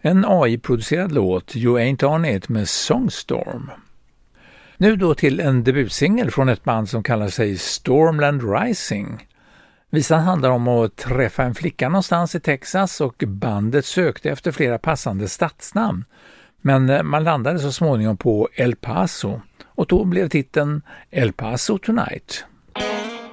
En AI-producerad låt, You Ain't On It med Songstorm. Nu då till en debutsingel från ett band som kallar sig Stormland Rising. Visan handlar om att träffa en flicka någonstans i Texas och bandet sökte efter flera passande stadsnamn. Men man landade så småningom på El Paso och då blev titeln El Paso Tonight.